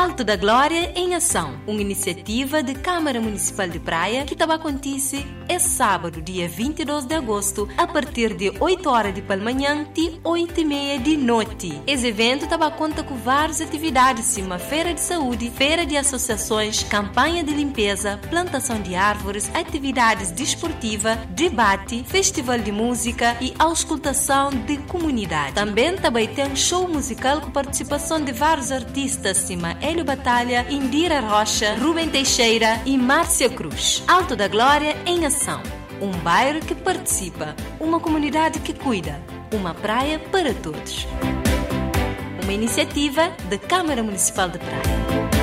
Alto da Glória em Ação, uma iniciativa de Câmara Municipal de Praia que estava acontece esse sábado, dia 22 de agosto, a partir de 8 horas da manhã e 8h30 da noite. Esse evento estava conta com várias atividades, como feira de saúde, feira de associações, campanha de limpeza, plantação de árvores, atividades desportivas, debate, festival de música e auscultação de comunidade. Também também tem um show musical com participação de vários artistas, como Hélio Batalha, Indira Rocha, Rubem Teixeira e Márcia Cruz. Alto da Glória em Ação. Um bairro que participa, uma comunidade que cuida, uma praia para todos. Uma iniciativa da Câmara Municipal de Praia.